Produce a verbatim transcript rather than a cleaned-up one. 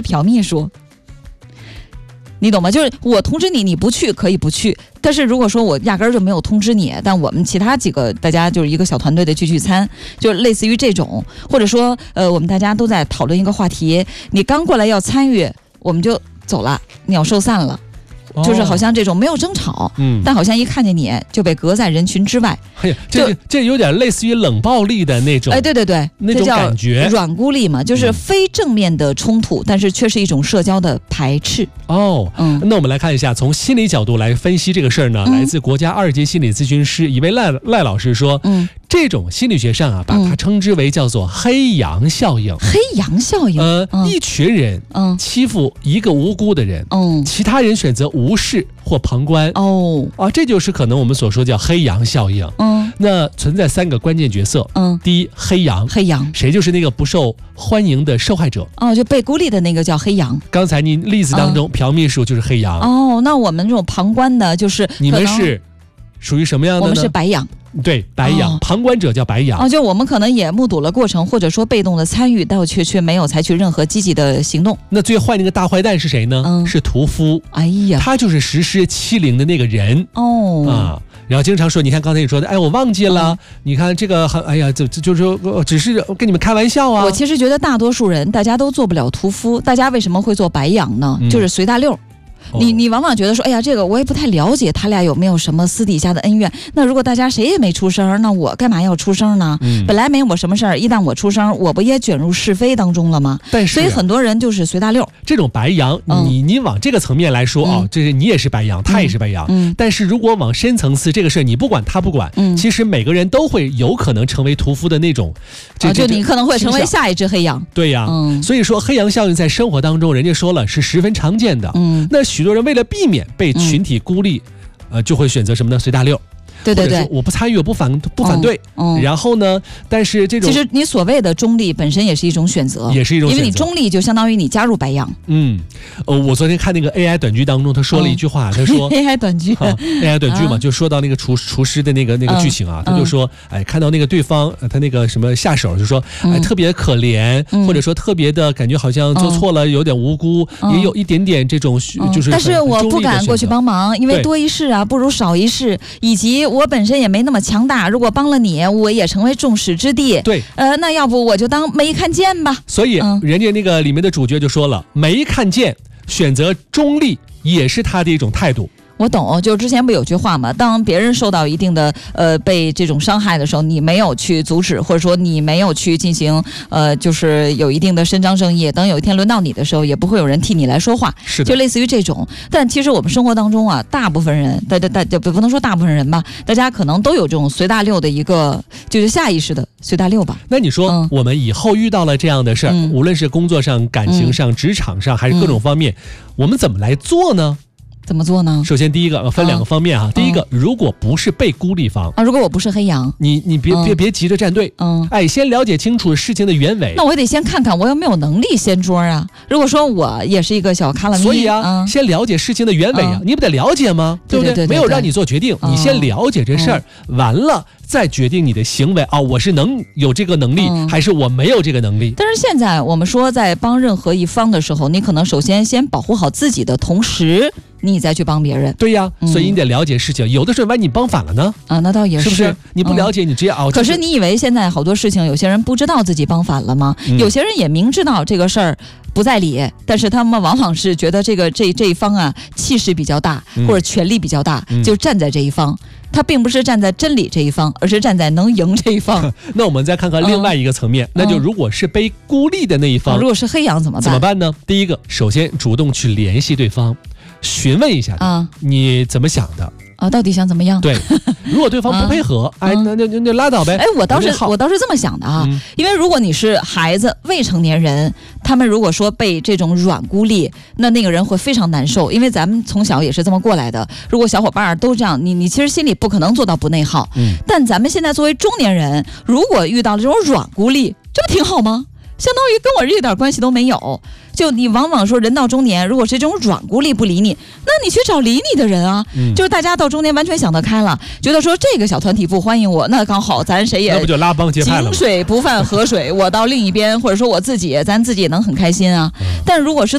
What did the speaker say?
朴秘书。你懂吗？就是我通知你，你不去可以不去，但是如果说我压根儿就没有通知你，但我们其他几个大家就是一个小团队的去聚餐，就类似于这种，或者说呃，我们大家都在讨论一个话题，你刚过来要参与，我们就走了，鸟兽散了。就是好像这种没有争吵，嗯，但好像一看见你就被隔在人群之外。 哎呀，这这有点类似于冷暴力的那种， 哎，对对对， 那种感觉， 软孤立嘛，就是非正面的冲突，嗯、但是却是一种社交的排斥。 哦，嗯，那我们来看一下，从心理角度来分析这个事儿呢，嗯、来自国家二级心理咨询师一位赖赖老师说，嗯，这种心理学上啊，把它称之为叫做黑羊效应。 黑羊效应， 呃，嗯、一群人嗯欺负一个无辜的人，嗯，其他人选择无视或旁观。哦，啊，这就是可能我们所说叫黑羊效应。嗯，那存在三个关键角色。嗯，第一，黑羊， 黑羊， 谁就是那个不受欢迎的受害者。 哦，就被孤立的那个叫黑羊。 刚才你例子当中，嗯、朴秘书就是黑羊。 哦，那我们这种旁观的，就是你们是属于什么样的呢？ 我们是白羊。 对，白羊、哦、旁观者叫白羊。 哦，就我们可能也目睹了过程，或者说被动的参与，但却却没有采取任何积极的行动。 那最坏那个大坏蛋是谁呢？嗯、是屠夫。 哎呀， 他就是实施欺凌的那个人。哦啊，然后经常说，你看刚才你说的，哎，我忘记了，嗯、你看这个，哎呀，就就就是说，只是跟你们开玩笑啊。 我其实觉得大多数人，大家都做不了屠夫，大家为什么会做白羊呢？嗯、就是随大溜。你你往往觉得说，哎呀，这个我也不太了解，他俩有没有什么私底下的恩怨？那如果大家谁也没出声，那我干嘛要出声呢？嗯、本来没我什么事儿，一旦我出声，我不也卷入是非当中了吗？ 但是， 所以很多人就是随大溜。 这种白羊，嗯、你你往这个层面来说啊、嗯哦，这是你也是白羊，他也是白羊。嗯、但是如果往深层次，这个事儿你不管他不管，嗯、其实每个人都会有可能成为屠夫的那种。 这啊，就你可能会成为下一只黑羊。 对呀，嗯、所以说黑羊效应在生活当中，人家说了是十分常见的。嗯，那许多人为了避免被群体孤立，嗯、呃，就会选择什么呢？随大溜。 对对对， 我不参与，我不反不反对。嗯嗯、然后呢，但是这种其实你所谓的中立本身也是一种选择， 也是一种选择， 因为你中立就相当于你加入白羊。 嗯，呃，我昨天看那个 A I 短剧当中，他说了一句话，嗯、他说 A I 短剧、 啊、，A I 短剧嘛，啊、就说到那个厨厨师的那个那个剧情啊，嗯、他就说，哎，看到那个对方他那个什么下手，就说，哎，特别可怜，嗯、或者说特别的感觉好像做错了，有点无辜，嗯、也有一点点这种就是， 但是我不敢过去帮忙，因为多一事啊，不如少一事，以及我本身也没那么强大，如果帮了你，我也成为众矢之的。 对， 呃，那要不我就当没看见吧。 所以，嗯、人家那个里面的主角就说了，没看见，选择中立也是他的一种态度。 我懂，就之前不有句话嘛，当别人受到一定的呃被这种伤害的时候，你没有去阻止，或者说你没有去进行呃就是有一定的伸张正义，等有一天轮到你的时候，也不会有人替你来说话， 是的， 就类似于这种。但其实我们生活当中啊，大部分人，大大大就不能说大部分人吧，大家可能都有这种随大溜的一个，就是下意识的随大溜吧。 那你说，嗯、我们以后遇到了这样的事儿，嗯、无论是工作上、感情上、嗯、职场上，还是各种方面，嗯、我们怎么来做呢？ 怎么做呢？ 首先，第一个分两个方面哈。嗯、第一个，如果不是被孤立方啊，如果我不是黑羊， 你你别、嗯、别别急着站队，嗯，哎，先了解清楚事情的原委。 那我得先看看我有没有能力掀桌啊。如果说我也是一个小卡拉咪， 所以啊，嗯、先了解事情的原委啊，嗯、你不得了解吗？对不对？ 对对对对对， 没有让你做决定，嗯、你先了解这事儿，嗯、完了再决定你的行为啊，我是能有这个能力，嗯、还是我没有这个能力？ 但是现在我们说，在帮任何一方的时候，你可能首先先保护好自己的同时，你再去帮别人。 对呀，所以你得了解事情。嗯、有的时候万一你帮反了呢？ 啊，那倒也是， 是不是？你不了解，嗯、你直接熬。 可是你以为现在好多事情，有些人不知道自己帮反了吗？嗯、有些人也明知道这个事儿不在理，但是他们往往是觉得这个这这一方啊气势比较大，或者权力比较大，嗯、就站在这一方。他并不是站在真理这一方，而是站在能赢这一方。 那我们再看看另外一个层面，嗯、那就如果是被孤立的那一方， 嗯、如果是黑羊怎么办？ 怎么办呢？第一个，首先主动去联系对方，询问一下他，嗯、你怎么想的。 啊，到底想怎么样？ 对，如果对方不配合，嗯、哎，那那那那拉倒呗。 哎，我倒是我倒是这么想的啊，嗯、因为如果你是孩子、未成年人，他们如果说被这种软孤立，那那个人会非常难受，因为咱们从小也是这么过来的。如果小伙伴都这样，你你其实心里不可能做到不内耗。嗯。但咱们现在作为中年人，如果遇到了这种软孤立，这不挺好吗？相当于跟我一点关系都没有。就你往往说人到中年，如果是这种软孤立不理你，那你去找理你的人啊。嗯、就是大家到中年完全想得开了，觉得说这个小团体不欢迎我，那刚好咱谁也那不就拉帮结派了吗？ 井水不犯河水，我到另一边，或者说我自己，咱自己也能很开心啊。嗯、但如果是